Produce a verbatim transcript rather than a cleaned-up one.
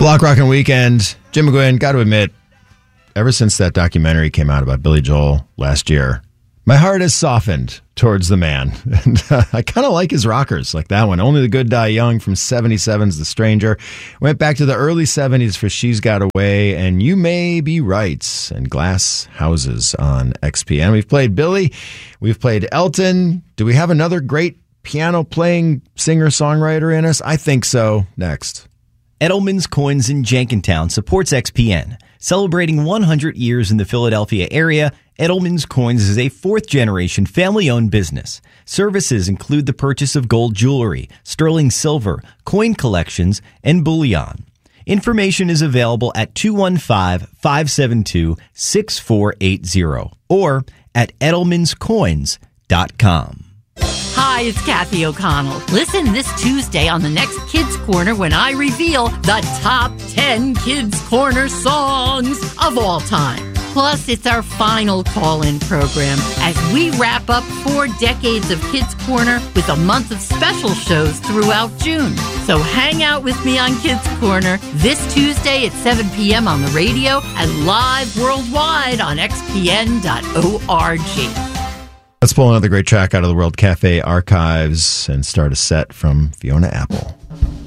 Block Rockin' Weekend. Jim McGuinn, got to admit, ever since that documentary came out about Billy Joel last year, my heart has softened towards the man. And uh, I kind of like his rockers, like that one. Only the Good Die Young from seventy-seven's The Stranger. Went back to the early seventies for She's Got Away and You May Be Right and Glass Houses on X P N. We've played Billy. We've played Elton. Do we have another great piano-playing singer-songwriter in us? I think so. Next. Edelman's Coins in Jenkintown supports X P N. Celebrating one hundred years in the Philadelphia area, Edelman's Coins is a fourth-generation family-owned business. Services include the purchase of gold jewelry, sterling silver, coin collections, and bullion. Information is available at two one five, five seven two, six four eight zero or at edelmans coins dot com. Hi, it's Kathy O'Connell. Listen this Tuesday on the next Kids Corner when I reveal the top ten Kids Corner songs of all time. Plus, it's our final call-in program as we wrap up four decades of Kids Corner with a month of special shows throughout June. So hang out with me on Kids Corner this Tuesday at seven p.m. on the radio and live worldwide on x p n dot org. Let's pull another great track out of the World Cafe archives and start a set from Fiona Apple.